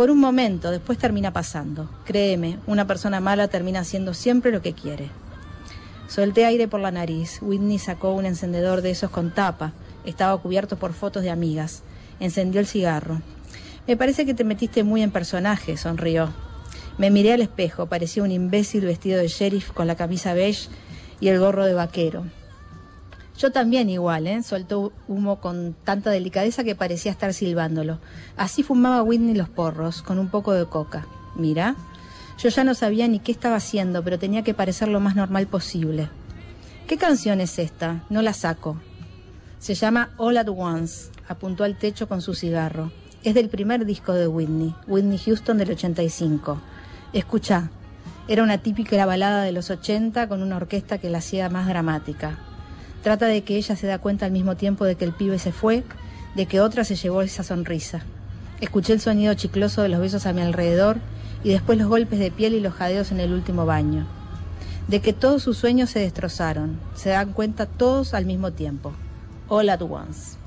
por un momento, después termina pasando. Créeme, una persona mala termina haciendo siempre lo que quiere. Solté aire por la nariz. Whitney sacó un encendedor de esos con tapa. Estaba cubierto por fotos de amigas. Encendió el cigarro. Me parece que te metiste muy en personaje, sonrió. Me miré al espejo, parecía un imbécil vestido de sheriff con la camisa beige y el gorro de vaquero. Yo también igual, soltó humo con tanta delicadeza que parecía estar silbándolo. Así fumaba Whitney los porros, con un poco de coca. Mira, yo ya no sabía ni qué estaba haciendo, pero tenía que parecer lo más normal posible. ¿Qué canción es esta? No la saco. Se llama All at Once. Apuntó al techo con su cigarro. Es del primer disco de Whitney, Whitney Houston del 85. Escuchá, era una típica balada de los 80 con una orquesta que la hacía más dramática. Trata de que ella se da cuenta al mismo tiempo de que el pibe se fue, de que otra se llevó esa sonrisa. Escuché el sonido chicloso de los besos a mi alrededor y después los golpes de piel y los jadeos en el último baño. De que todos sus sueños se destrozaron. Se dan cuenta todos al mismo tiempo. All at once.